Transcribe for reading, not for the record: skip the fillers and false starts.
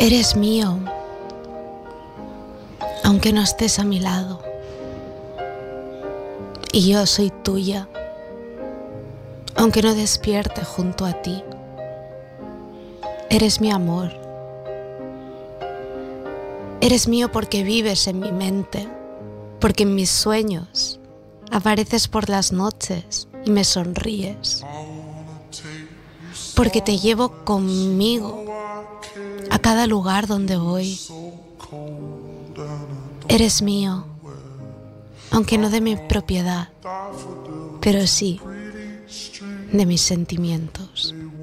Eres mío, aunque no estés a mi lado. Y yo soy tuya, aunque no despierte junto a ti. Eres mi amor. Eres mío porque vives en mi mente, porque en mis sueños apareces por las noches y me sonríes. Porque te llevo conmigo a cada lugar donde voy. Eres mío, aunque no de mi propiedad, pero sí de mis sentimientos.